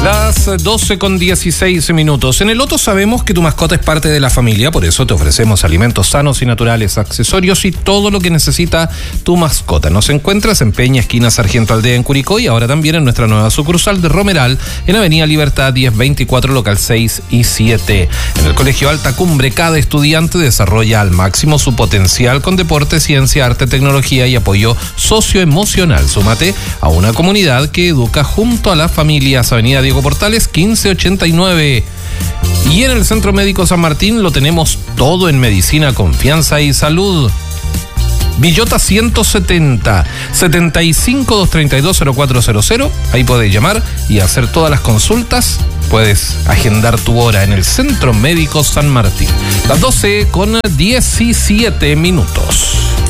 Las 12:16. En el Loto sabemos que tu mascota es parte de la familia, por eso te ofrecemos alimentos sanos y naturales, accesorios y todo lo que necesita tu mascota. Nos encuentras en Peña, esquina Sargento Aldea en Curicó, y ahora también en nuestra nueva sucursal de Romeral, en Avenida Libertad 1024, local 6 y 7. En el Colegio Alta Cumbre, cada estudiante desarrolla al máximo su potencial con deporte, ciencia, arte, tecnología y apoyo socioemocional. Súmate a una comunidad que educa junto a las familias. Avenida Diego Portales 1589. Y en el Centro Médico San Martín lo tenemos todo en medicina, confianza y salud. Villota 170 75-232-0400. Ahí podés llamar y hacer todas las consultas. Puedes agendar tu hora en el Centro Médico San Martín. Las 12:17.